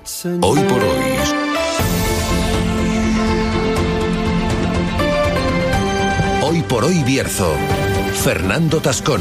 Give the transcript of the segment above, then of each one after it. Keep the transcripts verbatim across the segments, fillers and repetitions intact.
Hoy por hoy. Hoy por hoy Bierzo. Fernando Tascón.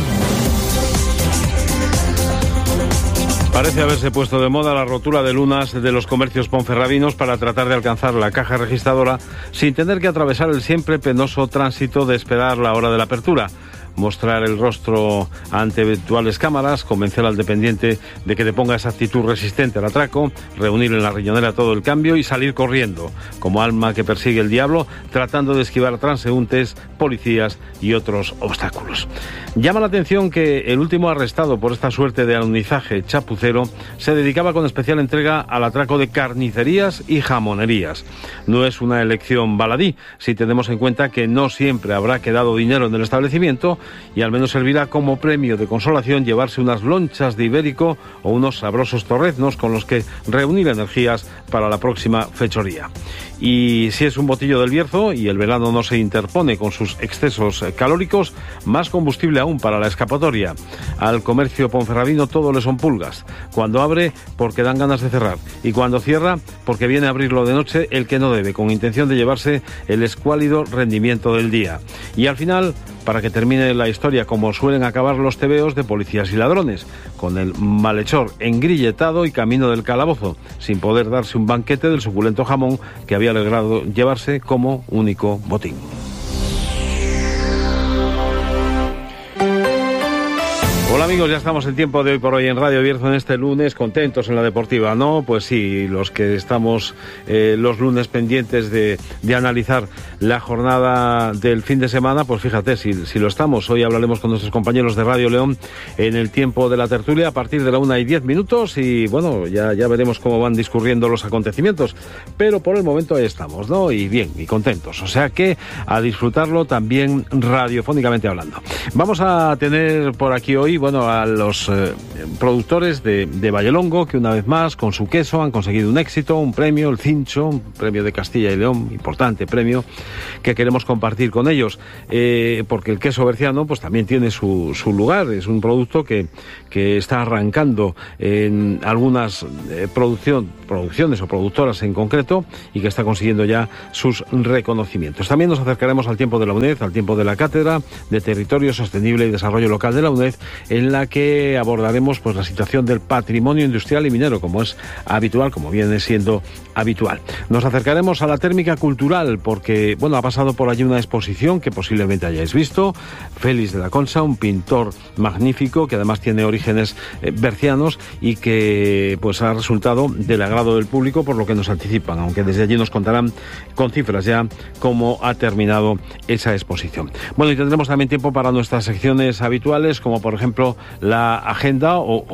Parece haberse puesto de moda la rotura de lunas de los comercios ponferradinos para tratar de alcanzar la caja registradora sin tener que atravesar el siempre penoso tránsito de esperar la hora de la apertura. Mostrar el rostro ante virtuales cámaras, convencer al dependiente de que te ponga esa actitud resistente al atraco, reunir en la riñonera todo el cambio y salir corriendo, como alma que persigue el diablo, tratando de esquivar transeúntes, policías y otros obstáculos. Llama la atención que el último arrestado por esta suerte de alunizaje chapucero se dedicaba con especial entrega al atraco de carnicerías y jamonerías. No es una elección baladí, si tenemos en cuenta que no siempre habrá quedado dinero en el establecimiento, y al menos servirá como premio de consolación llevarse unas lonchas de Ibérico o unos sabrosos torreznos con los que reunir energías para la próxima fechoría. Y si es un botillo del Bierzo y el verano no se interpone con sus excesos calóricos, más combustible aún para la escapatoria. Al comercio ponferradino todo le son pulgas. Cuando abre, porque dan ganas de cerrar. Y cuando cierra, porque viene a abrirlo de noche el que no debe, con intención de llevarse el escuálido rendimiento del día. Y al final, para que termine la historia como suelen acabar los tebeos de policías y ladrones, con el malhechor engrilletado y camino del calabozo, sin poder darse un banquete del suculento jamón que había logrado llevarse como único botín. Hola amigos, ya estamos en tiempo de Hoy por Hoy en Radio Bierzo en este lunes, contentos en la deportiva, ¿no? Pues sí, los que estamos eh, los lunes pendientes de, de analizar la jornada del fin de semana, pues fíjate, si, si lo estamos, hoy hablaremos con nuestros compañeros de Radio León en el tiempo de la tertulia a partir de la una y diez minutos y bueno, ya, ya veremos cómo van discurriendo los acontecimientos, pero por el momento ahí estamos, ¿no? Y bien, y contentos, o sea que a disfrutarlo también radiofónicamente hablando. Vamos a tener por aquí hoy, bueno, a los eh, productores de, de Vallelongo, que una vez más, con su queso, han conseguido un éxito, un premio, el Cincho, un premio de Castilla y León, importante premio, que queremos compartir con ellos, eh, porque el queso berciano, pues también tiene su, su lugar, es un producto que, que está arrancando en algunas eh, producción, producciones o productoras en concreto, y que está consiguiendo ya sus reconocimientos. También nos acercaremos al tiempo de la UNED, al tiempo de la Cátedra de Territorio Sostenible y Desarrollo Local de la UNED, en la que abordaremos pues la situación del patrimonio industrial y minero, como es habitual, como viene siendo habitual. Nos acercaremos a la térmica cultural, porque, bueno, ha pasado por allí una exposición que posiblemente hayáis visto, Félix de la Concha, un pintor magnífico, que además tiene orígenes eh, bercianos y que, pues, ha resultado del agrado del público, por lo que nos anticipan, aunque desde allí nos contarán con cifras ya cómo ha terminado esa exposición. Bueno, y tendremos también tiempo para nuestras secciones habituales, como por ejemplo la agenda o